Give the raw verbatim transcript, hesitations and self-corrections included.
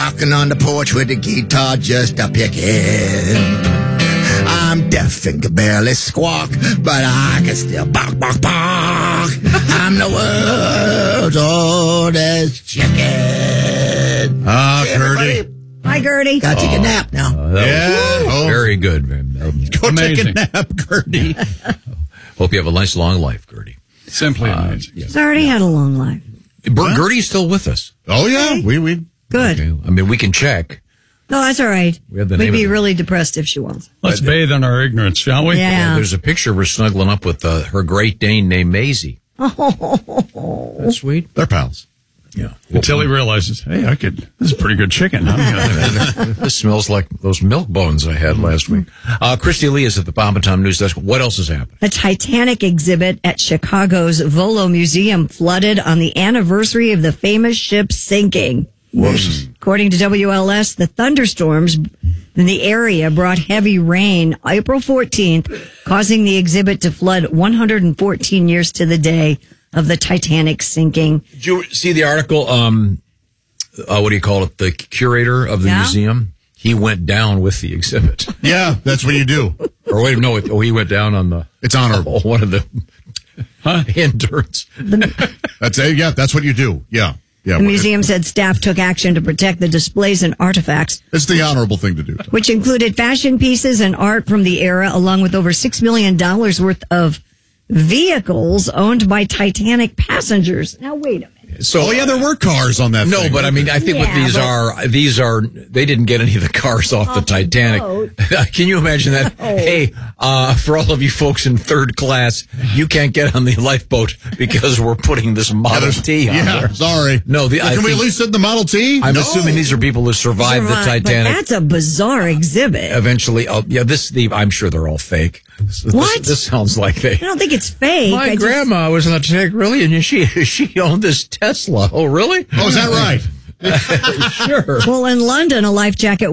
rocking on the porch with the guitar just a picking. I'm deaf and can barely squawk, but I can still bark, bark, bark. I'm the world's oldest chicken. Ah, Hey, Gertie. everybody. Hi, Gertie. Gotta take a nap now. Uh, that Yeah. was Oh. very good, man. Go Amazing. take a nap, Gertie. Hope you have a nice long life, Gertie. Simply amazing. She's already had a long life. Ber- Gertie's still with us. Oh, yeah. We, we. Good. Okay. I mean, we can check. No, that's all right. We have the We'd name be of the- really depressed if she was. Let's bathe in our ignorance, shall we? Yeah. There's a picture of her snuggling up with uh, her Great Dane named Maisie. That's sweet. They're pals. Yeah. Until he realizes, hey, I could, this is pretty good chicken. I'm gonna- This smells like those milk bones I had last week. Uh, Christy Lee is at the Pomptom News Desk. What else has happened? A Titanic exhibit at Chicago's Volo Museum flooded on the anniversary of the famous ship sinking. Whoops. According to W L S, the thunderstorms in the area brought heavy rain April fourteenth, causing the exhibit to flood one hundred fourteen years to the day of the Titanic sinking. Did you see the article? Um, uh, what do you call it? The curator of the Yeah. museum. He went down with the exhibit. Yeah, that's what you do. Or wait, no, oh, he went down on the. It's honorable. One of the Huh? interns. That's it. Yeah, that's what you do. Yeah. Yeah. The museum said staff took action to protect the displays and artifacts, It's the honorable thing to do. which included fashion pieces and art from the era, along with over six million dollars worth of vehicles owned by Titanic passengers. Now, wait a minute. So, Oh, yeah, there were cars on that No, thing. but I mean, I think what Yeah, these but- are, these are, they didn't get any of the cars off the Off the Titanic. boat. Can you imagine that? Hey, uh, for all of you folks in third class, you can't get on the lifeboat because we're putting this Model T on Yeah, there. sorry. No, the, Well, I can we think- at least sit in the Model T? I'm No. assuming these are people who survived the Survive, but Titanic. that's a bizarre exhibit. Eventually, oh, yeah, this, the, I'm sure they're all fake. This- What? This, sounds like they. I don't think it's fake. My I just- grandma was on the Titanic, really, and she she owned this Tesla. Oh, really? Oh, is that right? Sure. Well, in London, a life jacket